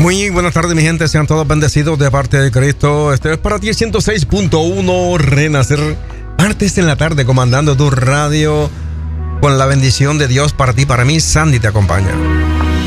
Muy buenas tardes, mi gente. Sean todos bendecidos de parte de Cristo. Este es para ti 106.1 Renacer. Martes en la tarde, comandando tu radio con la bendición de Dios para ti, para mí. Sandy te acompaña.